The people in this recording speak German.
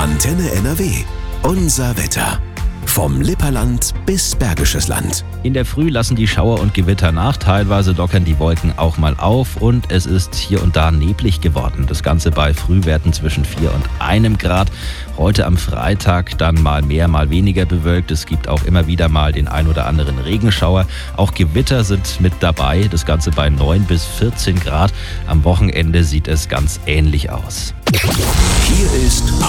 Antenne NRW. Unser Wetter. Vom Lipperland bis Bergisches Land. In der Früh lassen die Schauer und Gewitter nach, teilweise lockern die Wolken auch mal auf und es ist hier und da neblig geworden. Das Ganze bei Frühwerten zwischen 4 und 1 Grad. Heute am Freitag dann mal mehr, mal weniger bewölkt. Es gibt auch immer wieder mal den ein oder anderen Regenschauer. Auch Gewitter sind mit dabei. Das Ganze bei 9 bis 14 Grad. Am Wochenende sieht es ganz ähnlich aus. Hier ist